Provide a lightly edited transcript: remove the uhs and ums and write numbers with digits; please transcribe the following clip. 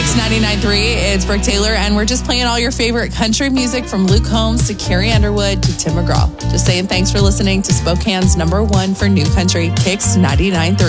Kicks 99.3. It's Brooke Taylor, and we're just playing all your favorite country music from Luke Combs to Carrie Underwood to Tim McGraw. Just saying thanks for listening to Spokane's #1 for new country, Kicks 99.3.